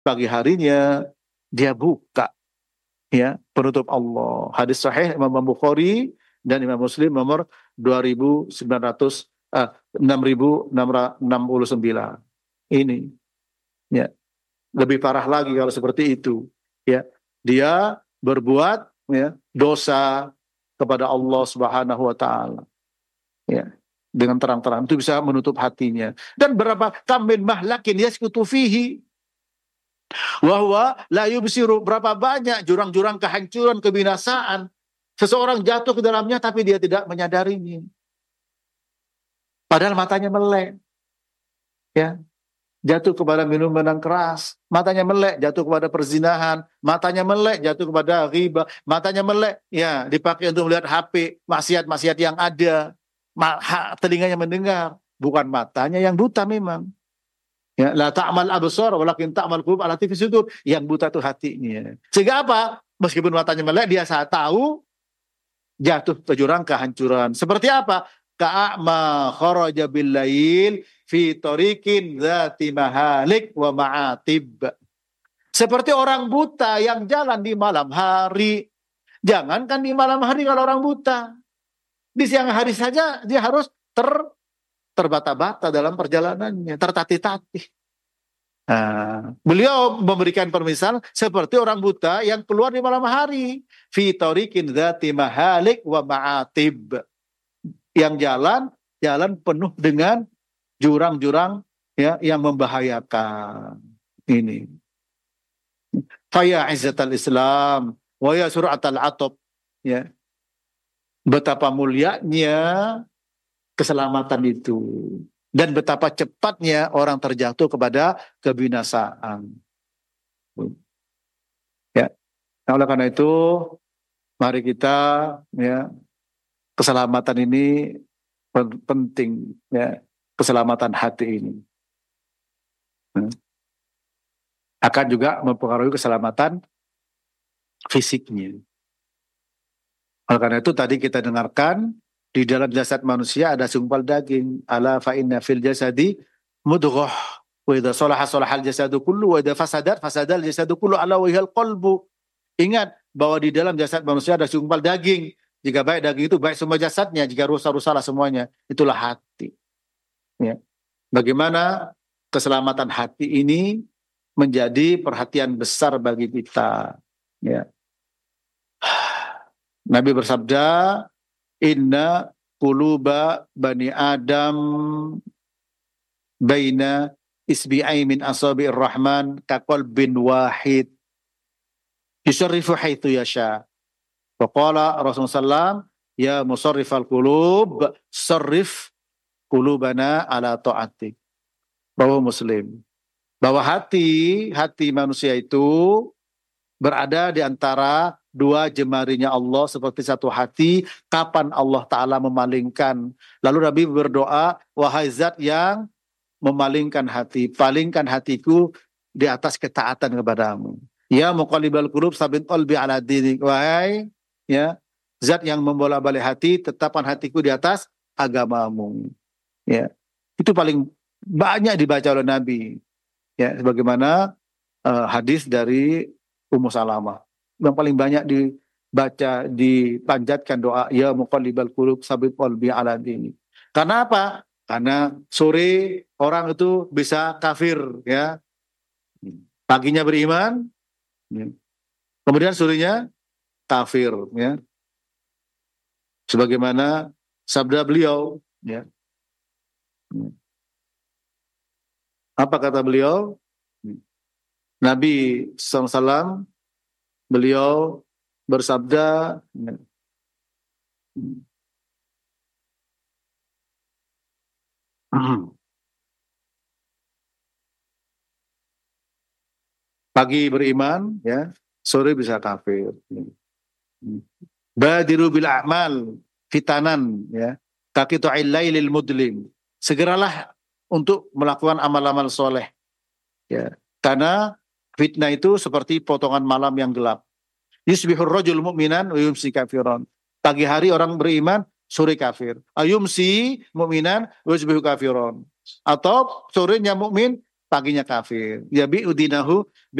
pagi harinya dia buka ya penutup Allah. Hadis sahih Imam Bukhari dan Imam Muslim nomor 6669. Ini ya, lebih parah lagi kalau seperti itu ya. Dia berbuat ya dosa kepada Allah Subhanahu wa taala. Ya, dengan terang-terang itu bisa menutup hatinya. Dan berapa kamin mahlakin yaskutu fihi wahwa la yubsiru, berapa banyak jurang-jurang kehancuran, kebinasaan seseorang jatuh ke dalamnya tapi dia tidak menyadarinya. Padahal matanya melek. Ya, jatuh kepada minuman yang keras, matanya melek, jatuh kepada perzinahan, matanya melek, jatuh kepada ghibah, matanya melek, ya dipakai untuk melihat HP, maksiat-maksiat yang ada, telinganya mendengar, bukan matanya yang buta memang. Ya, la ta'mal absar walakin ta'mal qulub allati fi sudur, yang buta itu hatinya. Sehingga apa? Meskipun matanya melek, dia saat tahu jatuh ke jurang kehancuran. Seperti apa? Ka'ama kharaja bil lail fi tariqin dzati mahalik wa ma'atib. Seperti orang buta yang jalan di malam hari. Jangankan di malam hari kalau orang buta, di siang hari saja dia harus terbata-bata dalam perjalanannya, tertatih-tatih. Nah, beliau memberikan permisalan seperti orang buta yang keluar di malam hari, fi tariqin dzati mahalik wa ma'atib, yang jalan penuh dengan jurang-jurang ya yang membahayakan. Ini faya izzatal Islam wa ya suratal atop, ya betapa mulianya keselamatan itu dan betapa cepatnya orang terjatuh kepada kebinasaan. Ya, nah, oleh karena itu mari kita ya, keselamatan ini penting ya, keselamatan hati ini akan juga mempengaruhi keselamatan fisiknya. Oleh karena itu tadi kita dengarkan di dalam jasad manusia ada segumpal daging. Ala fa inna fil jasadi mudghah wa idza salaha salahal jasadu kullu wa idza fasadal jasadu kullu ala wahil qalbu. Ingat bahwa di dalam jasad manusia ada segumpal daging. Jika baik daging itu baik semua jasadnya, jika rusak-rusaklah semuanya. Itulah hati. Ya. Bagaimana keselamatan hati ini menjadi perhatian besar bagi kita. Ya. Nabi bersabda, inna quluba bani Adam baina isbi'ai min asabi'ir rahman kaqalbin wahid yusarrifu haitsu yasha. Wa qala Rasulullah SAW, ya musarrifal qulub sarrif qulubana ala ta'atik. Bahwa Muslim, bahwa hati manusia itu berada di antara dua jemarinya Allah seperti satu hati. Kapan Allah Ta'ala memalingkan? Lalu Nabi berdoa, wahai zat yang memalingkan hati, palingkan hatiku di atas ketaatan kepadamu. Ya muqallibal qulub sabit qalbi ala dinik. Wahai ya zat yang membolak-balik hati, tetapkan hatiku di atas agamamu. Ya, itu paling banyak dibaca oleh Nabi. Ya, sebagaimana hadis dari Ummu Salamah yang paling banyak dibaca, dipanjatkan doa ya muqallibal qulub sabit qalbi ala dinik. Karena apa? Karena sore orang itu bisa kafir ya. Paginya beriman, ya. Kemudian sorenya kafir ya. Sebagaimana sabda beliau ya. Apa kata beliau? Nabi SAW beliau bersabda, pagi beriman, ya, sore bisa kafir. Badiru bil a'mal fitanan, ya, kaqita'il lailil mudlim. Segeralah untuk melakukan amal-amal soleh, ya, karena fitnah itu seperti potongan malam yang gelap. Yusbihur rajul mu'minan wa yumsi kafiran. Pagi hari orang beriman, sore kafir. Ayumsi mu'minan wa yusbihu kafiran. Atau sorenya mukmin, paginya kafir. Ya bi'udinahu